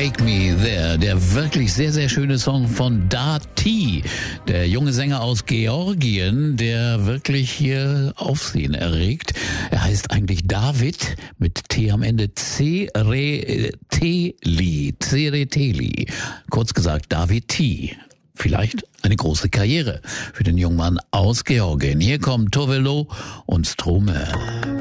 Take Me There, der wirklich sehr, sehr schöne Song von Dati, der junge Sänger aus Georgien, der wirklich hier Aufsehen erregt. Er heißt eigentlich David mit T am Ende, Tsereteli, kurz gesagt David T. Vielleicht eine große Karriere für den jungen Mann aus Georgien. Hier kommt Tovelo und Strome.